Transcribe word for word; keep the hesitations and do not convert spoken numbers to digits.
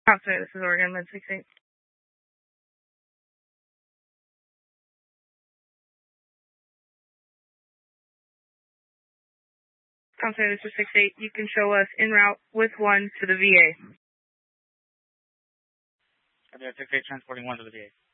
Constantly, this is Oregon, Med six eight. Constantly, this is six eight. You can show us en route with one to the V A. Okay, six eight transporting one to the V A.